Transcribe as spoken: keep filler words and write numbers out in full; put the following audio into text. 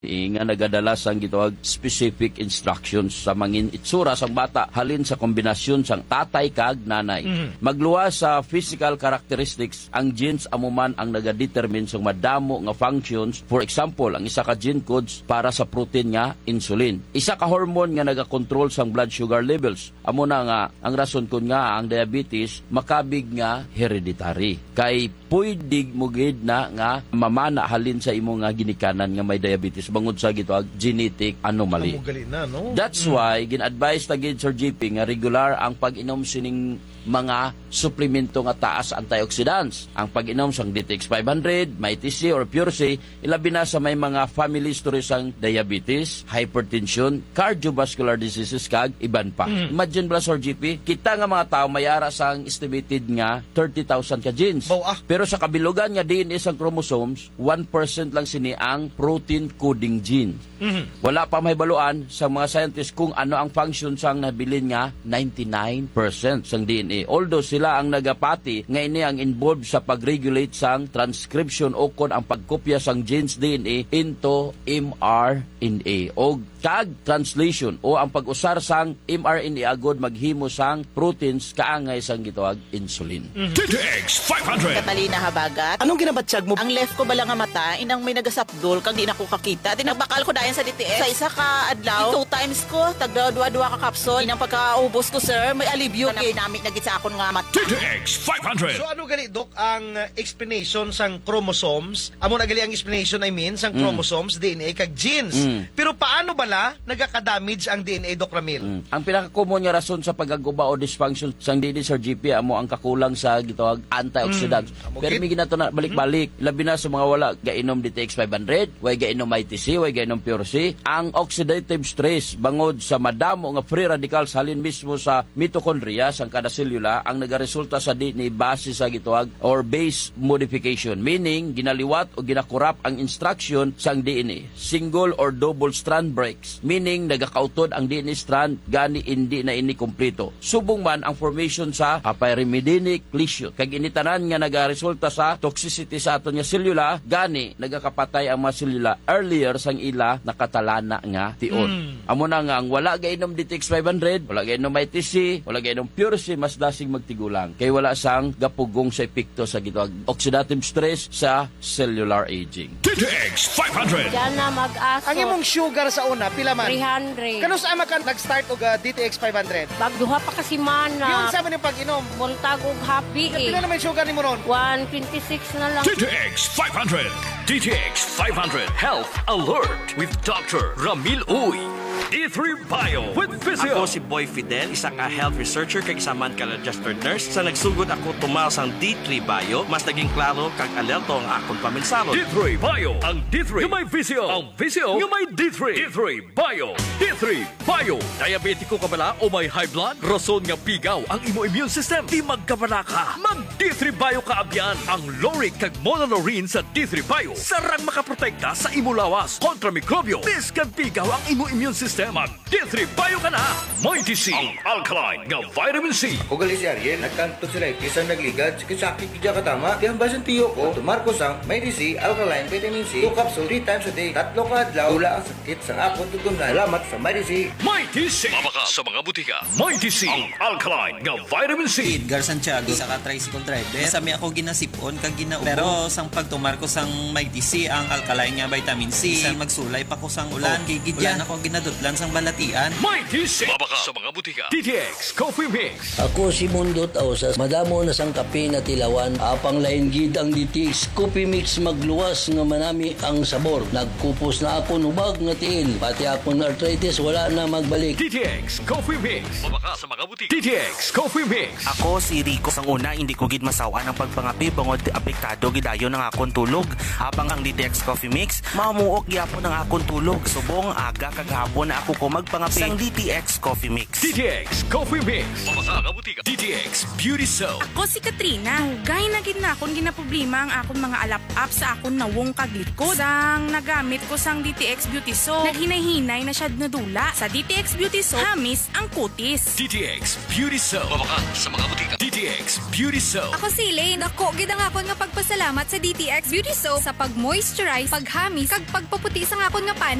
nga nagadala sang gitawag specific instructions sa mangin itsura sang bata halin sa kombinasyon sang tatay kag nanay. Mm-hmm. Magluwas sa physical characteristics, ang genes amuman ang nagadetermine sang madamo nga functions. For example, ang isa ka gene codes para sa protein nga insulin. Isa ka hormone nga nagakontrol sang blood sugar levels. Amo na nga ang rason kun nga ang diabetes makabig nga hereditary. Kay pwede mo gid na nga mamana halin sa imo nga ginikanan nga may diabetes bangod sa gitawag genetic anomaly. Na, no? That's mm. why gin-advise ta gid Sir G P nga regular ang pag-inom sining mga suplemento nga taas antioxidants. Ang pag-inom sang D T X five hundred, May T C or Pure C, ilabi na sa may mga family stories sang diabetes, hypertension, cardiovascular diseases kag iban pa. Mm. Imagine bala Sir G P, kita nga mga tao mayara sang estimated nga thirty thousand ka genes. Wow, ah. Pero sa kabilugan nga D N A sang chromosomes, one percent lang sini ang protein coding gene. Mm-hmm. Wala pa mahibaluan sa mga scientists kung ano ang function sang nabilin nga ninety-nine percent sang D N A. Although sila ang nagapati nga ini ang involved sa pag-regulate sang transcription o kon ang pagkopya sang genes D N A into M R N A o kag translation o ang pag-usar sang M R N A agod maghimo sang proteins kaangay sang gitawag insulin. Mm-hmm. D T X five hundred. Katalina Habagat. Anong ginabatsyag mo? Ang left ko bala nga mata, inang may nagasapdol kag di na ko kakita. Tinagbakal ko dayon sa D T X. Sa isa ka adlaw, two times ko, tagda duwa-duwa ka kapsol. Inang pagkaubos ko, sir, may alibyo kay namit nagit sa akon nga mat. D T X five hundred. So ano gali, Dok, ang uh, explanation sang chromosomes? Amo na gali ang explanation, I mean, sang chromosomes, mm. D N A, kag genes. Mm. Pero paano bala nagaka-damage ang D N A, Doc Ramil? Mm. Ang pinaka-common nga rason sa pagaguba o dysfunction sang D N A, Sir G P, amo ang kakulang sa gitawag antioxidants. Mm. Pero may ginato na balik-balik. Mm. Labi na sa mga wala gainom D T X five hundred, way gainom May T C, way gainom Pure C. Ang oxidative stress bangod sa madamo nga free radicals halin mismo sa mitochondria sang kada selula ang nagaresulta sa D N A base sa gitawag or base modification, meaning ginaliwat o ginakurap ang instruction sang D N A. Single or double strand breaks, meaning nagakautod ang D N A strand gani hindi na ini kompleto. Subong man ang formation sa pyrimidinic lesion. Kag initanan nga nagaresulta sa toxicity sa aton nga selula gani nagakapatay ang mga selula earlier sang ila nakatalana nga tion. Mm. Amo na nga ang wala gainom D T X five hundred, wala gainom May T C, wala gainom Pure C, mas dasing magtigulang. Kay wala sang gapugong sa epekto sa gitawag oxidative stress sa cellular aging. D T X five hundred. Diyan na mag-aso. Ang imong sugar sa una, pila man? three hundred. Kano sa ama ka nag-start og uh, D T X five hundred? Bagduha pa kasi Yung mana. sa man yung pag-inom. Buntag og happy eh. Pila naman yung sugar ni mo ron? one twenty-six na lang. D T X five hundred. D T X five hundred Health Alert with Doctor Ramil Uy. D three Bio with Physio. Ako si Boy Fidel, isa ka health researcher kag isa man ka registered nurse. Sa nagsugod ako tumaw sang D three Bio, mas naging klaro kag alerto ang akong paminsalo. D three Bio. Ang D three nga may Physio. Ang Physio nga may D three. D three Bio. D three Bio. Diabetiko ka bala o may high blood? Rason nga pigaw ang imo immune system. Di magkabala ka. Mag D three Bio ka abyan. Ang Loric kag Monolaurin sa D three Bio. Sarang makaprotekta sa imo lawas kontra mikrobyo. Bis kag pigaw ang imo immune system. Mag D three Bio ka na. May T C. Ang alkaline nga vitamin C. Ugali si Ariel, nagkanto sila isang nagligad, sikisakit kidya katama, tiyang basan tiyo ko, tumarko sang, may D C, alkaline, vitamin C, two capsule, three times a day, tatlo ka adlaw, wala ang sakit sa akong tugong na alamat sa may D C. May T C. Mabaka sa mga butika. May T C. Ang alkaline nga vitamin C. Edgar Santiago, sa ka-tricycle driver. Sami ako ginasipon kag ginaubo. Pero sang pagtumar ko sang may D C, ang alkaline nga vitamin C, sang magsulay pa ko sang ulan, oh, kigidyan ako ginadutlan sang balatian. May T C. Mabaka sa mga butika. D T X Coffee Mix. Ako si Mundo Tausas, madamo na sang kape na tilawan, apang lain gid ang D T X Coffee Mix magluwas nga manami ang sabor. Nagkupos na ako nubag nga tiil, pati akong arthritis wala na magbalik. D T X Coffee Mix. Mabaka sa mga butika. D T X Coffee Mix. Ako si Rico, sang una hindi ko gid masawaan ang pagpangapi bangod apektado gidayon ang akong tulog. Habang ang D T X Coffee Mix, mamuok gyapon ang akong tulog. Subong aga kag hapon na ako ko magpangapi sang D T X Coffee Mix. D T X Coffee Mix. Mabaka nga butika. D T X Beauty Soap. Ako si Katrina. Hugay na gid na akong ginaproblema ang akong mga alap-up sa akong nawong kaglikod. Sang nagamit ko sang D T X Beauty Soap, naghinay-hinay na siya na dula. Sa D T X Beauty Soap, hamis ang kutis. D T X Beauty Soap. Mabakang sa mga butika. D T X Beauty Soap. Ako si Elaine. Ako, gid ang akon nga pagpasalamat sa D T X Beauty Soap sa pag-moisturize, paghamis, kag pagpaputi sa akon nga pan